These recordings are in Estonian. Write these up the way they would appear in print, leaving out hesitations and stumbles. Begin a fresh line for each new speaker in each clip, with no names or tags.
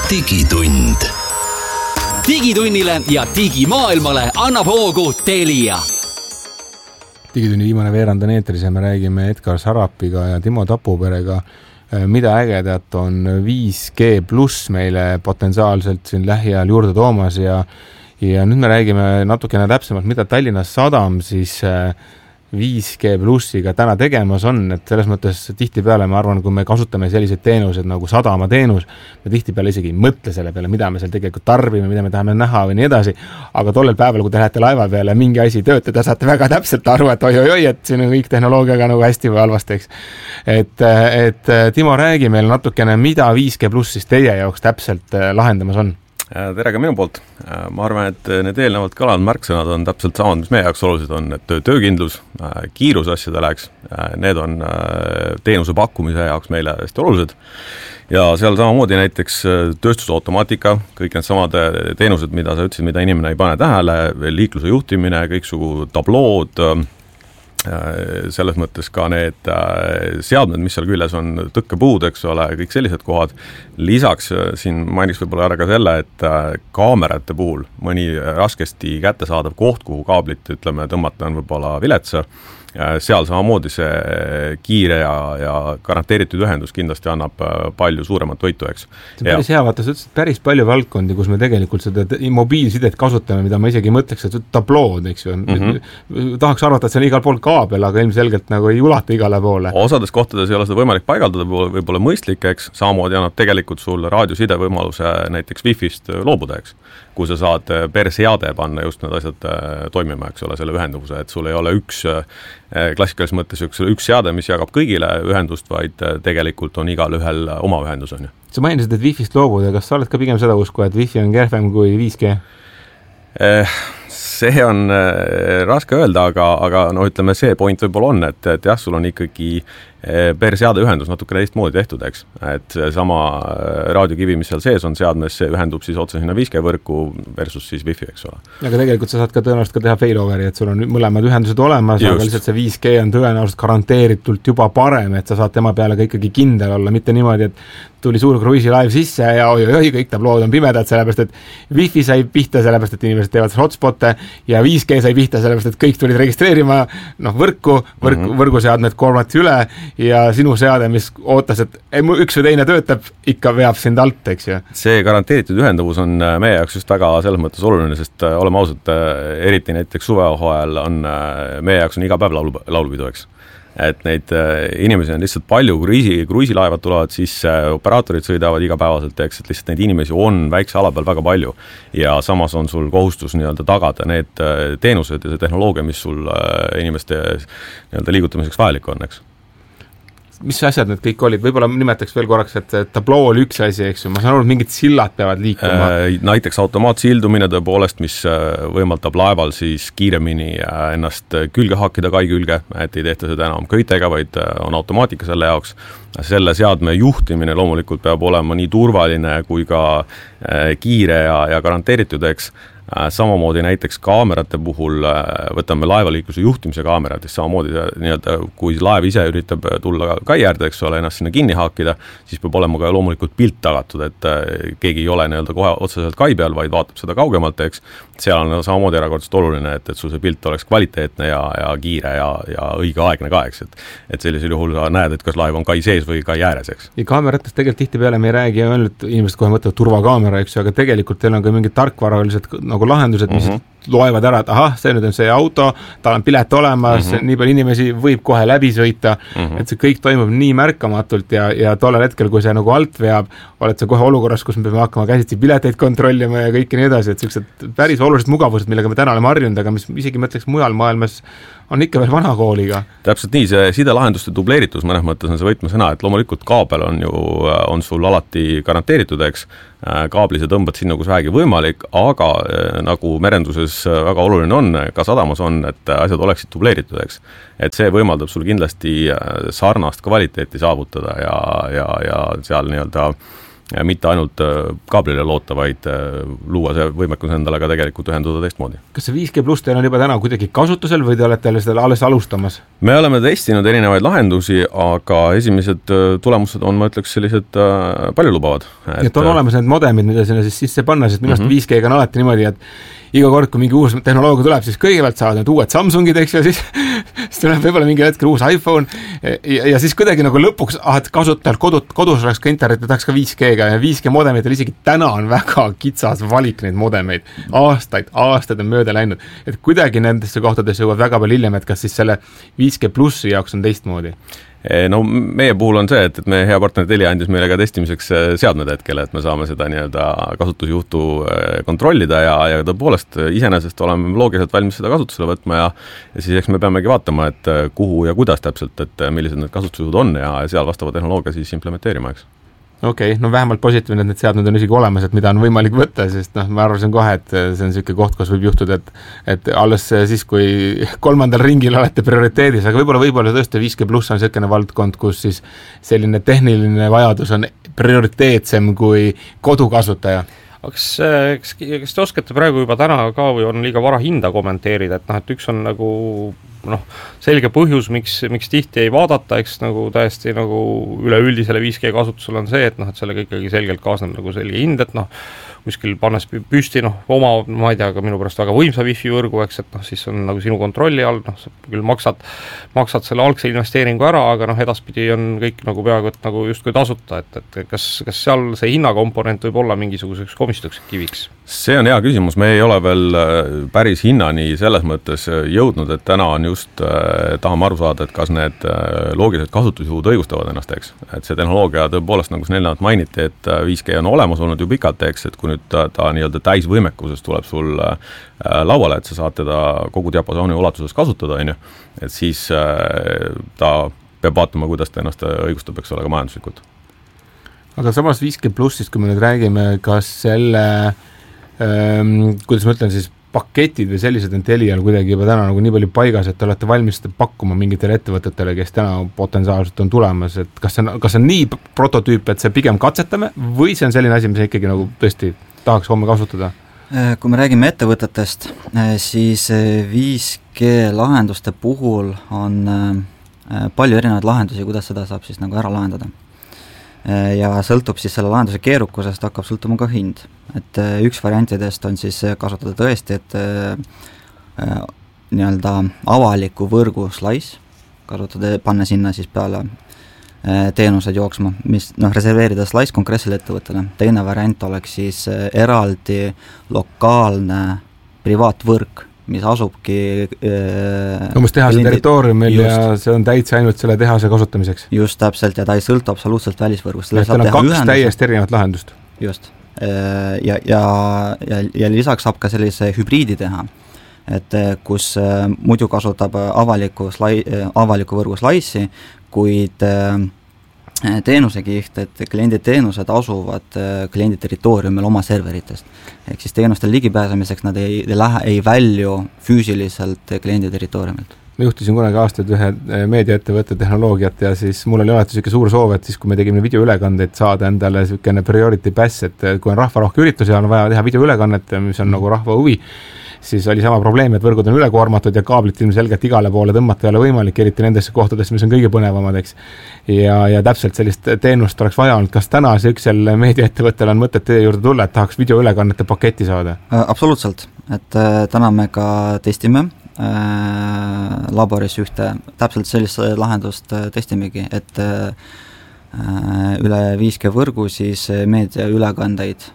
digitund. Digitunnile ja digimaailmale annab hoogu Telia.
Digitunni viimane veerand on eetris ja me räägime Edgar Sarapiga ja Timo Tapuperega, mida ägedat on 5G pluss meile potentsiaalselt siin lähiajal juurde toomas ja nüüd me räägime natukene täpsemalt, mida Tallinna Sadam siis 5G plussiga täna tegemas on, et selles mõttes tihtipeale ma arvan, kui me kasutame sellised teenused nagu sadama teenus, me tihtipeale isegi ei mõtle selle peale, mida me seal tegelikult tarbime, mida me tahame näha või nii edasi, aga tollel päeval, kui te lähete laeva peale mingi asi töötada, saate väga täpselt aru, et oi, et siin on kõik tehnoloogiaga nagu hästi või halvasti, eks. Et Timo, räägi meil natukene, mida 5G pluss siis teie jaoks täpselt lahendamas on?
Tere ka minu poolt. Ma arvan, et need eelnevalt kõlanud märksõnad on täpselt samad, mis meie jaoks olulised on, et töökindlus, kiirus asjade läheks, need on teenuse pakkumise jaoks meile hästi olulised. Ja seal samamoodi näiteks tööstusautomaatika, kõik need samad teenused, mida sa ütlesid, mida inimene ei pane tähele, liikluse juhtimine, kõiksugu tablood, selles mõttes ka need seadmed, mis seal küljes on, tõkkepuud, eks ole, kõik sellised kohad. Lisaks siin mainiks võib-olla ära ka selle, et kaamerate puhul mõni raskesti kättesaadav koht, kuhu kaablit, ütleme, tõmmata on võib-olla viletsa, seal samamoodi see kiire ja garanteeritud ühendus kindlasti annab palju suuremat võitu, eks.
See on päris hea, vaata, sa ütlesid päris palju valdkondi, kus me tegelikult seda mobiilsidet kasutame, mida ma isegi mõtleks, et tablood, eks ju. Tahaks arvata, et see on igal pool kaabel, aga ilmselgelt nagu ei ulata igale poole.
Osades kohtades ei ole seda võimalik paigaldada, võib-olla mõistlik, eks. Samamoodi annab tegelikult sulle raadioside võimaluse näiteks Wi-Fist loobuda, eks. Kui sa saad per seade panna just need asjad toimima, eks ole, selle ühenduvuse, et sul ei ole üks klassikalises mõttes üks seade, mis jagab kõigile ühendust, vaid tegelikult on igal ühel oma ühendus. On ju.
Sa mainisid, et Wi-Fist loobuda, kas sa oled ka pigem seda usku, et Wi-Fi on kehvem kui 5G?
See on raske öelda, aga no ütleme, see point võib-olla on, et jah, sul on ikkagi per seade ühendus natukene teistmoodi tehtud, eks. Et sama raadiokivi, mis seal sees on seadmes, see ühendub siis otse sinna 5G võrku versus siis Wi-Fi, eks ole.
Aga tegelikult sa saad ka tõenäoliselt ka teha failoveri, et sul on mõlemad ühendused olemas, just. Aga lihtsalt see 5G on tõenäoliselt garanteeritult juba parem, et sa saad tema peale ka ikkagi kindel olla, mitte niimoodi, et tuli suur kruiisilaev sisse ja oi, kõik tablood on pimedad, sellepärast, et Wi-Fi sai pihta, sellepärast, et inimesed teevad seal hotspotte ja 5G sai pihta, sellepärast, et kõik tulid registreerima võrguseadmed koormati üle ja sinu seade, mis ootas, et üks või teine töötab, ikka veab sind alt, eks ju.
See garanteeritud ühendavus on meie jaoks just väga selles mõttes oluline, sest oleme ausad, eriti näiteks suveohajal on meie jaoks on iga päev laulupidu, eks. Et neid inimesi on lihtsalt palju, kruiisilaevad tulevad, siis operaatorid sõidavad igapäevaselt, eks, et lihtsalt neid inimesi on väikse ala peal väga palju ja samas on sul kohustus nii-öelda tagada need teenused ja see tehnoloogia, mis sul inimeste nii-öelda liigutamiseks vajalik on, eks.
Mis asjad need kõik olid? Võib-olla nimetaks veel korraks, et tabloo oli üks asi, eks ju. Ma saan aru, et mingid sillad peavad liikuma.
Näiteks automaatsildumine tõepoolest, mis võimaldab laeval siis kiiremini ennast külge hakkida kai külge, et ei tehta seda enam köitega, vaid on automaatika selle jaoks. Selle seadme juhtimine loomulikult peab olema nii turvaline kui ka kiire ja garanteeritud, eks. Samamoodi näiteks kaamerate puhul võtame laevaliikluse juhtimise kaamerad, siis samamoodi nii-öelda, kui laev ise üritab tulla kai äärde, eks ole, ennast sinna kinni haakida, siis peab olema ka loomulikult pilt tagatud, et keegi ei ole nii-öelda kohe otseselt kai peal, vaid vaatab seda kaugemalt, eks. Seal on samamoodi erakordselt oluline, et sul see pilt oleks kvaliteetne ja kiire ja õigeaegne ka, eks. Et sellisel juhul sa näed, et kas laev on kai sees või kai ääres, eks.
Ja kaameratest tegelikult tihtipeale me ei räägi ainult inimesed kohe mõtlevad turvakaamera, eks, aga tegelikult teil on ka mingid tarkvaralised nagu lahendused, mis loevad ära, et ahah, see nüüd on see auto, tal on pilet olemas, nii palju inimesi võib kohe läbi sõita, et see kõik toimub nii märkamatult ja tollel hetkel, kui see nagu alt veab, oled sa kohe olukorras, kus me peame hakkama käsitsi pileteid kontrollima ja kõike nii edasi, et sellised päris olulised mugavused, millega me täna oleme harjunud, aga mis isegi mõtleks mujal maailmas on ikka veel vana kooliga.
Täpselt nii, see sidelahenduste dubleeritus mõnes mõttes on see võtmesõna, et loomulikult kaabel on sul alati garanteeritud, eks, kaabli sa tõmbad sinna, kus vähegi võimalik, aga nagu merenduses väga oluline on, ka sadamas on, et asjad oleksid dubleeritud, eks. Et see võimaldab sul kindlasti sarnast kvaliteeti saavutada ja seal nii-öelda mitte ainult kaablile loota, vaid luua see võimekus endale ka tegelikult ühenduda teistmoodi.
Kas see 5G pluss teil on juba täna kuidagi kasutusel või te olete seda alles alustamas?
Me oleme testinud erinevaid lahendusi, aga esimesed tulemused on, ma ütleks, sellised paljulubavad.
Et on olemas need modemid, mida sinna siis sisse panna, sest minust 5G-ga on alati niimoodi, et iga kord, kui mingi uus tehnoloogia tuleb, siis kõigepealt saavad need uued Samsungid, eks, ja siis tuleb võib-olla mingi hetkel uus iPhone ja siis kuidagi nagu lõpuks, et kasutajal kodus oleks ka internet ja tahaks ka 5G-ga ja 5G modemetel isegi täna on väga kitsas valik neid modemeid. Aastaid on mööda läinud. Et kuidagi nendesse kohtadesse jõuavad väga palju hiljem, et kas siis selle 5G plussi jaoks on teistmoodi?
No meie puhul on see, et meie hea partner Telia andis meile ka testimiseks seadmed hetkele, et me saame seda nii-öelda kasutusjuhtu kontrollida ja tõepoolest iseenesest oleme loogiliselt valmis seda kasutusele võtma ja siis eks me peamegi vaatama, et kuhu ja kuidas täpselt, et millised need kasutusjuhud on ja seal vastava tehnoloogia siis implementeerima, eks.
Okei, no vähemalt positiivne, et need seadmed on isegi olemas, et mida on võimalik võtta, sest ma arvasin kohe, et see on selline koht, kus võib juhtuda, et alles siis, kui 3. ringil olete prioriteedis, aga võib-olla tõesti 5G pluss on selline valdkond, kus siis selline tehniline vajadus on prioriteetsem kui kodukasutaja.
Kas te oskate praegu juba täna ka või on liiga vara hinda kommenteerida, et üks on nagu selge põhjus, miks tihti ei vaadata, eks nagu täiesti nagu üleüldisele 5G kasutusele on see, et sellega ikkagi selgelt kaasneb nagu selge hind, et kuskil pannes püsti oma, ma ei tea, aga minu pärast väga võimsa wifi võrgu, eks, et siis on nagu sinu kontrolli all, sa küll maksad selle algse investeeringu ära, aga edaspidi on kõik nagu peaaegu, et nagu justkui tasuta, et kas seal see hinnakomponent võib olla mingisuguseks komistuks kiviks?
See on hea küsimus, me ei ole veel päris hinnani selles mõttes jõudnud, et täna on just, tahame aru saada, et kas need loogilised kasutusjuhud õigustavad ennast, eks. Et see tehnoloogia tõepoolest, nagu siin eelnevalt mainiti, et 5G on olemas olnud ju pikalt, eks, et kui nüüd ta nii-öelda täisvõimekuses tuleb sul lauale, et sa saad teda kogu diapasooni ulatuses kasutada, et siis ta peab vaatama, kuidas ta ennast õigustab, eks ole, ka majanduslikult.
Aga samas 5G plussist, kui me nüüd räägime, kas selle kuidas ma ütlen siis paketid või sellised on Telial kuidagi juba täna nagu nii palju paigas, et te olete valmis pakkuma mingitele ettevõtetele, kes täna potentsiaalselt on tulemas, et kas on nii prototüüp, et see pigem katsetame või see on selline asi, mis ikkagi nagu tõesti tahaks homme kasutada?
Kui me räägime ettevõtetest, siis 5G lahenduste puhul on palju erinevaid lahendusi, kuidas seda saab siis nagu ära lahendada. Ja sõltub siis selle lahenduse keerukusest, hakkab sõltuma ka hind. Et üks variantidest on siis kasutada tõesti, et nii-öelda avaliku võrgu slice, kasutada, panna sinna siis peale teenused jooksma, mis reserveerida slice konkreetsele ettevõttele. Teine variant oleks siis eraldi lokaalne privaatvõrk, mis asubki
umbes tehase territooriumil ja see on täitsa ainult selle tehase kasutamiseks.
Just täpselt, ja ta ei sõltu absoluutselt välisvõrgust.
Tal on kaks täiesti erinevat lahendust.
Just. Ja lisaks saab ka sellise hübriidi teha, et kus muidu kasutab avaliku võrgu slice'i, kuid teenusekiht, et kliendi teenused asuvad kliendi territooriumil oma serveritest. Ehk siis teenuste ligipääsemiseks nad ei välju füüsiliselt kliendi territooriumilt.
Ma juhtisin kunagi aastaid ühe meediaettevõtte tehnoloogiat ja siis mul oli alati selline suur soov, et siis kui me tegime videoülekandeid saada endale selline priority pass, et kui on rahvarohke üritus ja on vaja teha videoülekannet, mis on nagu rahva huvi, siis oli sama probleem, et võrgud on ülekoormatud ja kaablit ilmselgelt igale poole tõmmata ei ole võimalik, eriti nendesse kohtadesse, mis on kõige põnevamad, eks. Ja täpselt sellist teenust oleks vaja olnud. Kas täna sellisel meediaettevõttel on mõtet teie juurde tulla, et tahaks videoülekannete paketi saada?
Absoluutselt, et täna me ka testime laboris ühte, täpselt sellist lahendust testimegi, et üle 5G võrgu siis meediaülekandeid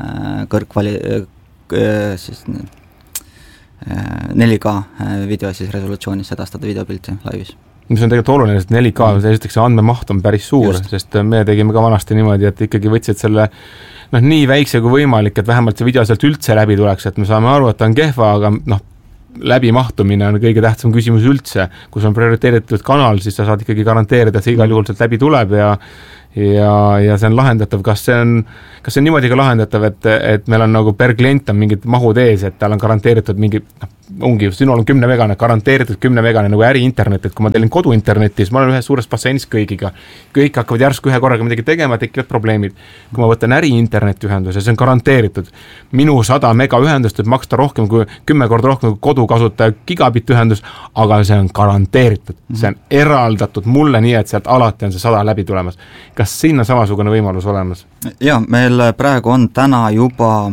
siis 4K video siis resolutsioonis sedastada videopilti laivis.
Mis on tegelikult oluline, sest 4K, esiteks see andmemaht on päris suur, just. Sest me tegime ka vanasti niimoodi, et ikkagi võtsid selle nii väikse kui võimalik, et vähemalt see video sealt üldse läbi tuleks, et me saame aru, et ta on kehva, aga läbimahtumine on kõige tähtsam küsimus üldse. Kus on prioriteeritud kanal, siis sa saad ikkagi garanteerida, et see igal juhul sealt läbi tuleb ja see on lahendatav. Kas see on niimoodi ka lahendatav, et meil on nagu per klient on mingid mahud ees, et tal on garanteeritud mingi ongi, sinul on 10 megane, garanteeritud 10 megane nagu äriinternet, et kui ma tellin koduinternetis, ma olen ühes suures basseinis kõigiga. Kõik hakkavad järsku ühe korraga midagi tegema, tekivad probleemid. Kui ma võtan äriinterneti ühenduse, see on garanteeritud. Minu 100 mega ühendust võib maksta rohkem kui 10 korda rohkem kui kodukasutaja gigabitt ühendus, aga see on garanteeritud. See on eraldatud mulle nii, et sealt alati on see 100 läbi tulemas. Kas siin on samasugune võimalus olemas?
Ja, meil praegu on täna juba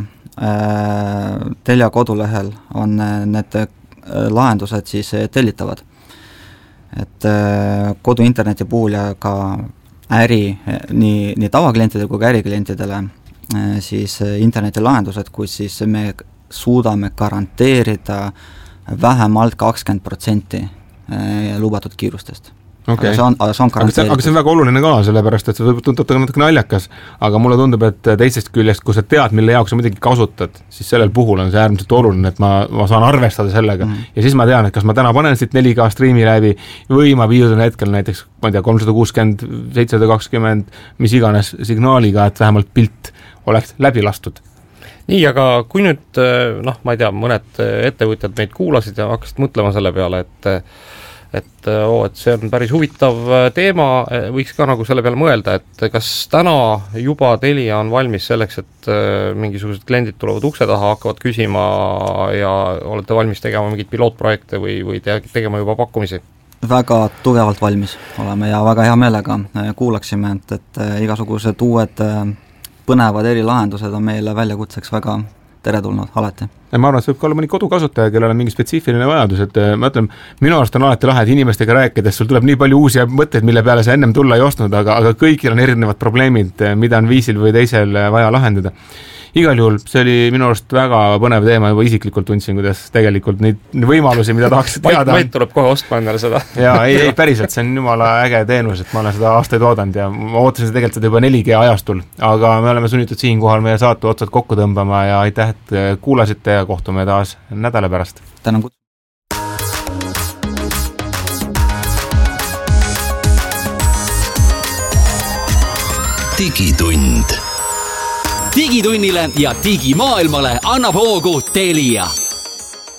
Telia kodulehel on need lahendused siis tellitavad. Et kodu interneti puhul ja ka äri, nii tavaklientidele kui ka äriklientidele siis interneti lahendused, kus siis me suudame garanteerida vähemalt 20% lubatud kiirustest.
Okay.
Aga see
on väga oluline ka, sellepärast, et see võib tunduda natuke naljakas, aga mulle tundub, et teisest küljest, kui sa tead, mille jaoks sa midagi kasutad, siis sellel puhul on see äärmiselt oluline, et ma saan arvestada sellega. Ja siis ma tean, et kas ma täna panen siit 4K striimi läbi või ma viidun hetkel näiteks, ma ei tea, 360, 720, mis iganes signaaliga, et vähemalt pilt oleks läbi lastud.
Nii, aga kui nüüd, ma ei tea, mõned ettevõtjad meid kuulasid ja hakkasid mõtlema selle peale, et see on päris huvitav teema, võiks ka nagu selle peale mõelda, et kas täna juba Telia on valmis selleks, et mingisugused kliendid tulevad ukse taha, hakkavad küsima ja olete valmis tegema mingid pilootprojekte või tegema juba pakkumisi?
Väga tugevalt valmis oleme ja väga hea meelega kuulaksime, et igasugused uued põnevad erilahendused on meile väljakutseks väga teretulnud alati.
Ja ma arvan, et see võib ka olla mõni kodukasutaja, kellel on mingi spetsiifiline vajadus, et ma ütlen, minu arust on alati lahe, et inimestega rääkides sul tuleb nii palju uusi mõtteid, mille peale sa ennem tulla ei ostnud, aga kõigil on erinevad probleemid, mida on viisil või teisel vaja lahendada. Igal juhul, see oli minu arust väga põnev teema, juba isiklikult tundsin, kuidas tegelikult neid võimalusi, mida tahaks teada.
Mait tuleb kohe ostma endale seda.
Jaa, ei, päriselt, see on jumala äge teenus, et ma olen seda aastaid oodanud ja ma ootasin tegelikult seda juba 4G ajastul, aga me oleme sunnitud siinkohal meie saate otsad kokku tõmbama ja aitäh, et kuulasite ja kohtume taas nädala pärast.
Tänan kutsu.
Digitund. Digitunnile ja digimaailmale annab hoogu Telia.